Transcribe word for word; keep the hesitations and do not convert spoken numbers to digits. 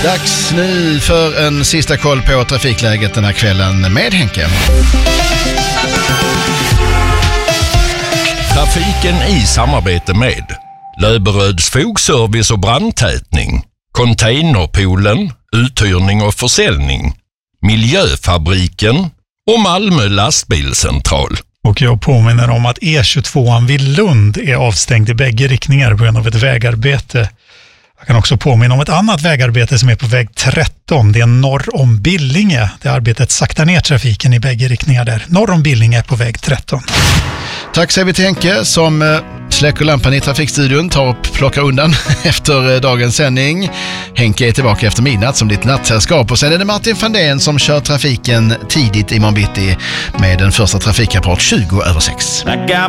Dags nu för en sista koll på trafikläget den här kvällen med Henke. Trafiken i samarbete med Löberöds fogservice och brandtätning, Containerpoolen, uthyrning och försäljning, Miljöfabriken och Malmö lastbilscentral. Och jag påminner om att E tjugotvåan vid Lund är avstängd i bägge riktningar på grund av ett vägarbete. Jag kan också påminna om ett annat vägarbete som är på väg tretton. Det är norr om Billinge. Det arbetet saktar ner trafiken i bägge riktningar där. Norr om Billinge är på väg tretton. Tack säger vi till Henke som släcker lampan i trafikstudion, tar upp plockar undan efter dagens sändning. Henke är tillbaka efter midnatt som ditt nattsällskap och sen är det Martin Fandén som kör trafiken tidigt i morgon bitti med den första trafikrapport tjugo över sex.